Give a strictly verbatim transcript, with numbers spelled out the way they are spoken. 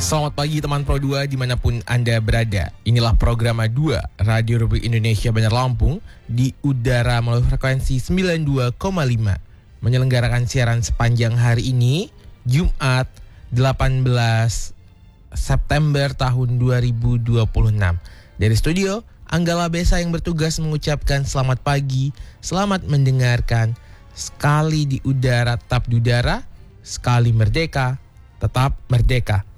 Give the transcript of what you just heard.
Selamat pagi teman Pro dua dimanapun Anda berada. Inilah program A dua Radio Republik Indonesia Bandar Lampung di udara melalui frekuensi sembilan puluh dua koma lima. Menyelenggarakan siaran sepanjang hari ini, Jumat delapan belas September tahun dua ribu dua puluh enam. Dari studio, Anggala Besa yang bertugas mengucapkan selamat pagi, selamat mendengarkan. Sekali di udara tetap di udara, sekali merdeka tetap merdeka.